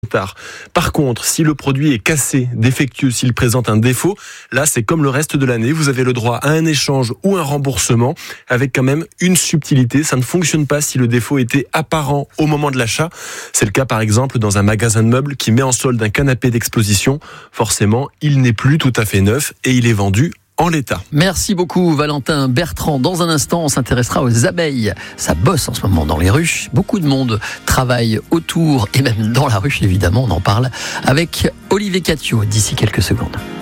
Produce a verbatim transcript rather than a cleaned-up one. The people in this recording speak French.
tard. Par contre, si le produit est cassé, défectueux, s'il présente un défaut, là c'est comme le reste de l'année, vous avez le droit à un échange ou un remboursement avec quand même une subtilité. Ça ne fonctionne pas si le défaut était apparent au moment de l'achat. C'est le cas par exemple dans un magasin de meubles qui met en solde un canapé d'exposition. Forcément, il n'est plus tout à fait neuf et il est vendu en l'état. Merci beaucoup Valentin Bertrand. Dans un instant, on s'intéressera aux abeilles. Ça bosse en ce moment dans les ruches. Beaucoup de monde travaille autour et même dans la ruche, évidemment. On en parle avec Olivier Catio d'ici quelques secondes.